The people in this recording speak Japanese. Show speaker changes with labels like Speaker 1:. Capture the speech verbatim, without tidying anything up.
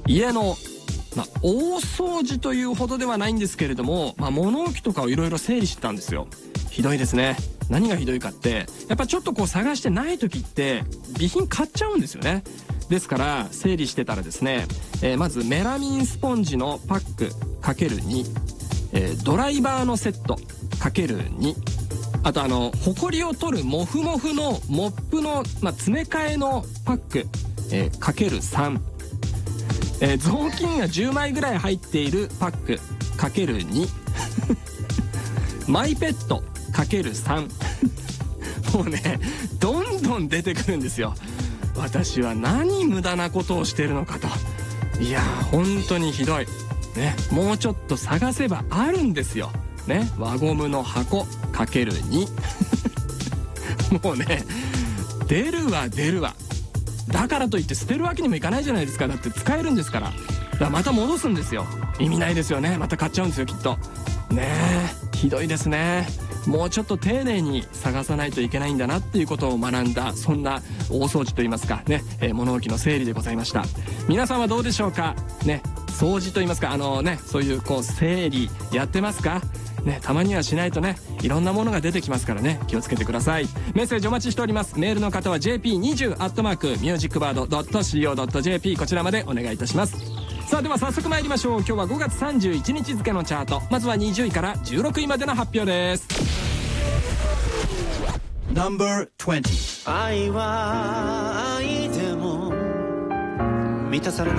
Speaker 1: 家の、まあ、大掃除というほどではないんですけれども、まあ、物置とかをいろいろ整理してたんですよ。ひどいですね。何がひどいかって、やっぱちょっとこう探してない時って備品買っちゃうんですよね。ですから整理してたらですね、えー、まずメラミンスポンジのパック かけるに、えー、ドライバーのセット かけるに、あとあのホコリを取るモフモフのモップの、まあ、詰め替えのパック、えー、かけるさん、えー、雑巾がじゅうまいぐらい入っているパック かけるに マイペット かけるさん もうねどんどん出てくるんですよ。私は何無駄なことをしてるのかと。いやー本当にひどいね。もうちょっと探せばあるんですよね。輪ゴムの箱 かけるに もうね出るわ出るわ。だからといって捨てるわけにもいかないじゃないですか。だって使えるんですから。だからまた戻すんですよ。意味ないですよね。また買っちゃうんですよきっとね。えひどいですね。もうちょっと丁寧に探さないといけないんだなっていうことを学んだ、そんな大掃除といいますかね、えー、物置の整理でございました。皆さんはどうでしょうかね。掃除といいますか、あのねそういうこう整理やってますかね。たまにはしないとね、いろんなものが出てきますからね、気をつけてください。メッセージお待ちしております。メールの方は ジェーピーにじゅう アットマーク ミュージックバード ドット シーオー ドット ジェーピー こちらまでお願いいたします。さあでは早速参りましょう。今日はごがつさんじゅういちにち付のチャート、まずはにじゅういからじゅうろくいまでの発表です。
Speaker 2: ナンバーにじゅう。愛は愛でも満たされない